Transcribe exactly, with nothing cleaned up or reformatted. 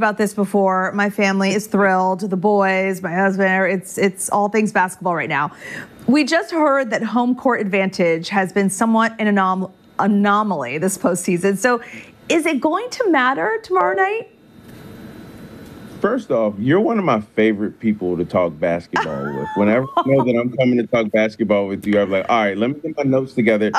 about this before. My family is thrilled. The boys, my husband, it's it's all things basketball right now. We just heard that home court advantage has been somewhat an anom- anomaly this postseason. So is it going to matter tomorrow night? First off, you're one of my favorite people to talk basketball with. Whenever I know that I'm coming to talk basketball with you, I'm like, all right, let me get my notes together.